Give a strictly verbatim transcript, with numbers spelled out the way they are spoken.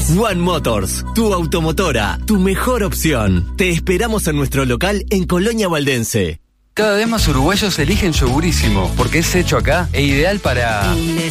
Motors. One Motors, tu automotora, tu mejor opción. Te esperamos en nuestro local en Colonia Valdense. Cada vez más uruguayos eligen Yogurísimo, porque es hecho acá e ideal para...